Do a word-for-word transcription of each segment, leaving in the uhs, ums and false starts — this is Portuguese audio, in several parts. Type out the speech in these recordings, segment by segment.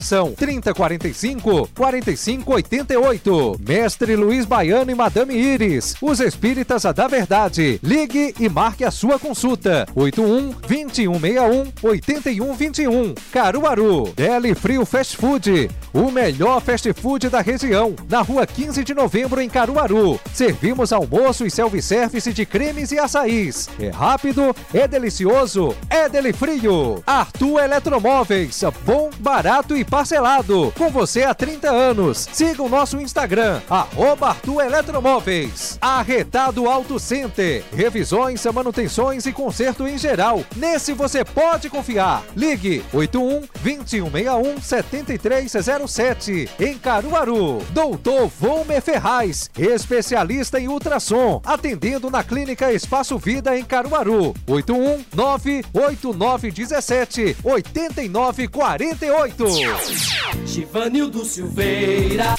São trinta, quarenta e cinco, quarenta e cinco, oitenta e oito. Mestre Luiz Baiano e Madame Iris, os espíritas da verdade. Ligue e marque a sua consulta. oito um, vinte e um sessenta e um, oitenta e um vinte e um. Caruaru. Deli Frio Fast Food, o melhor fast food da região. Na rua quinze de novembro, em Caruaru. Servimos almoço e self-service de cremes e açaís. É rápido, é delicioso, é Deli Frio. Arthur Eletromóveis, bom, barato e parcelado. Com você há trinta anos. Siga o nosso Instagram, arroba Arthur Eletromóveis. Arretado Auto Center. Revisões, manutenções e conserto em geral. Nesse você pode confiar. Ligue oito um, vinte e um sessenta e um, setenta e três zero sete. Em Caruaru. Doutor Volmer Ferraz, especialista em ultrassom. Atendendo na Clínica Espaço Vida em Caruaru. oito um, nove oito nove um sete, oito nove quatro oito. Givanildo Silveira.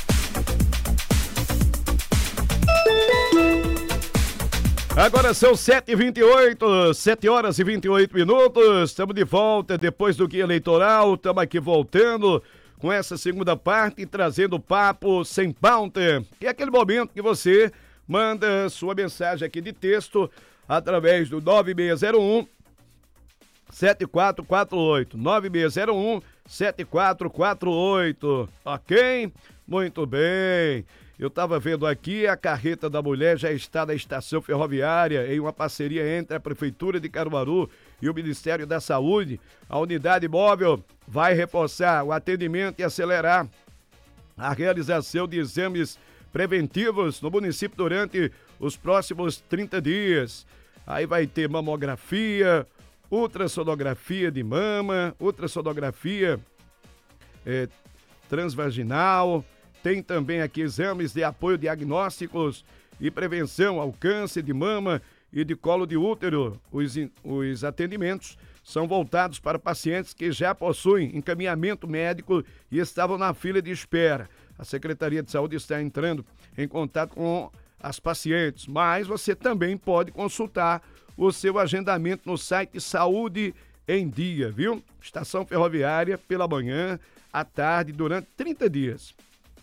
Agora são sete e vinte e oito, sete horas e vinte e oito minutos. Estamos de volta depois do guia eleitoral. Estamos aqui voltando com essa segunda parte, trazendo papo sem pauta, que é aquele momento que você manda sua mensagem aqui de texto através do nove seis zero um, sete quatro quatro oito. nove seis zero um, sete quatro quatro oito. Ok? Muito bem. Eu estava vendo aqui, a carreta da mulher já está na estação ferroviária, em uma parceria entre a Prefeitura de Caruaru e o Ministério da Saúde. A unidade móvel vai reforçar o atendimento e acelerar a realização de exames preventivos no município durante os próximos trinta dias. Aí vai ter mamografia, ultrassonografia de mama, ultrassonografia é, transvaginal. Tem também aqui exames de apoio diagnósticos e prevenção ao câncer de mama e de colo de útero. Os, os atendimentos são voltados para pacientes que já possuem encaminhamento médico e estavam na fila de espera. A Secretaria de Saúde está entrando em contato com as pacientes, mas você também pode consultar o seu agendamento no site Saúde em Dia, viu? Estação ferroviária pela manhã, à tarde, durante trinta dias.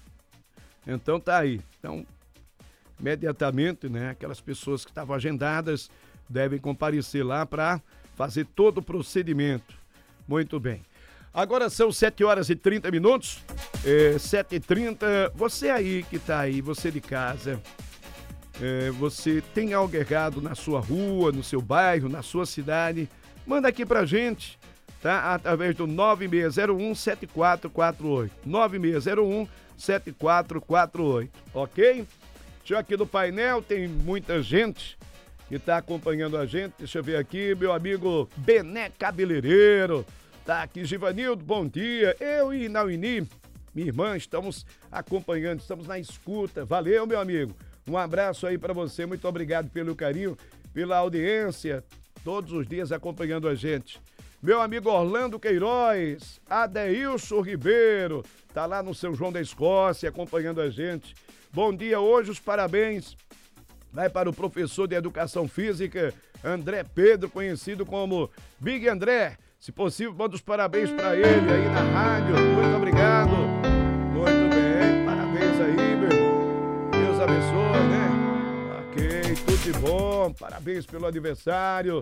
Então tá aí. Então, imediatamente, né, aquelas pessoas que estavam agendadas devem comparecer lá para fazer todo o procedimento. Muito bem. Agora são sete horas e trinta minutos. É, sete e trinta. Você aí que tá aí, você de casa, é, você tem algo errado na sua rua, no seu bairro, na sua cidade, manda aqui pra gente, tá? Através do nove seis zero um, sete quatro quatro oito. nove seis zero um, sete quatro quatro oito, ok? Deixa eu aqui no painel, tem muita gente que está acompanhando a gente. Deixa eu ver aqui, meu amigo Bené Cabeleireiro, tá aqui. Givanildo, bom dia. Eu e Nauini, minha irmã, estamos acompanhando, estamos na escuta. Valeu, meu amigo. Um abraço aí para você, muito obrigado pelo carinho, pela audiência, todos os dias acompanhando a gente. Meu amigo Orlando Queiroz, Adeilson Ribeiro, tá lá no São João da Escócia acompanhando a gente. Bom dia, hoje os parabéns vai para o professor de Educação Física, André Pedro, conhecido como Big André. Se possível, manda os parabéns para ele aí na rádio. Muito obrigado. Muito bem, parabéns aí, meu irmão. Deus abençoe, né? Ok, tudo de bom. Parabéns pelo aniversário.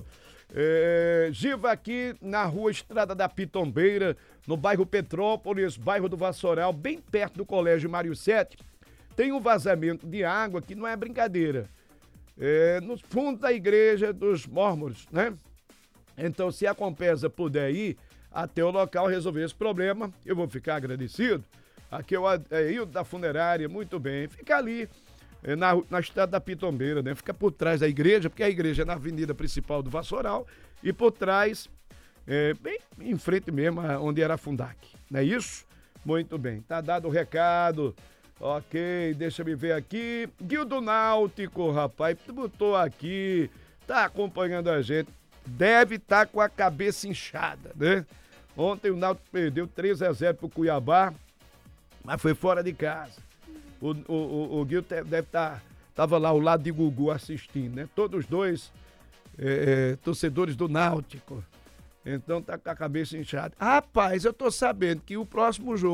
É, Giva aqui na rua Estrada da Pitombeira, no bairro Petrópolis, bairro do Vassoural, bem perto do Colégio Mário Sete, tem um vazamento de água que não é brincadeira, é, no fundo da igreja dos Mórmores, né? Então, se a Compesa puder ir até o local resolver esse problema, eu vou ficar agradecido. Aqui é o Aildo da Funerária, muito bem, fica ali Na, na estrada da Pitombeira, né? Fica por trás da igreja, porque a igreja é na avenida principal do Vassoural e por trás, é, bem em frente mesmo, onde era a Fundac. Não é isso? Muito bem, tá dado o recado. Ok, deixa eu ver aqui. Guildo Náutico, rapaz, botou aqui, tá acompanhando a gente. Deve estar tá com a cabeça inchada, né? Ontem o Náutico perdeu três a zero pro Cuiabá, mas foi fora de casa. O, o, o, o Gil deve estar, tava lá ao lado de Gugu assistindo, né? Todos dois é, é, torcedores do Náutico. Então tá com a cabeça inchada. Rapaz, eu tô sabendo que o próximo jogo